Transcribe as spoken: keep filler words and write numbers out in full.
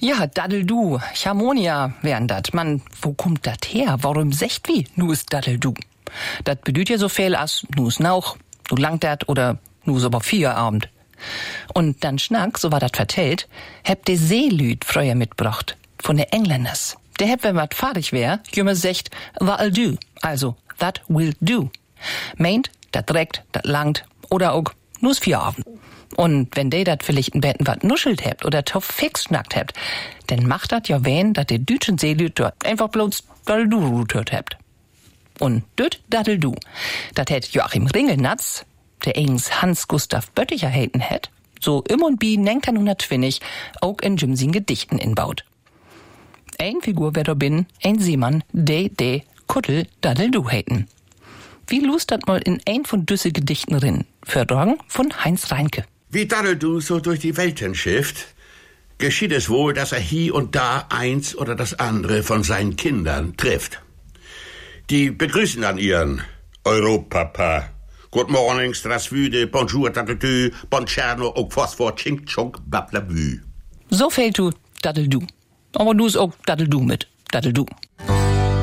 Ja, Daddeldu, Charmonia wären dat. Man, wo kommt dat her? Warum secht wie, nu is Daddeldu? Dat bedüht ja so viel as, nu is nauch, nu langt dat oder nu is aber Feierabend. Und dann Schnack, so war dat vertellt, heb de Seelüd früher mitbracht, von de Engländers. Der heb, wenn wat fahrig wär, jümmer secht, that'll do, also, that will do. Meint, dat dreckt, dat langt, oder auch, nu is Feierabend. Und wenn de dat vielleicht in Betten wat nuschelt hebt oder toff fix schnackt hebt, dann macht dat ja wen, dat de dütschen Seelüd dort einfach bloß Daddeldu hört hebt. Und düt Daddeldu, dat hätt Joachim Ringelnatz, der eigens Hans Gustav Bötticher häten hätt, so im und bi neunzehnhundertzwanzig auch in Jimsin Gedichten inbaut. Ein Figur wer da bin, ein Seemann, de de Kuttel Daddeldu häten. Wie lust dat mal in ein von düsse Gedichten rin, Förderung von Heinz Reinke. Wie Daddeldu so durch die Welten schifft, geschieht es wohl, dass er hier und da eins oder das andere von seinen Kindern trifft. Die begrüßen dann ihren Europapa. Good morning, strasvüde, bonjour, Daddeldu, buongiorno, auch Phosphor, chink, chunk, bablabü. So fehlt du Daddeldu. Aber du ist auch Daddeldu mit Daddeldu.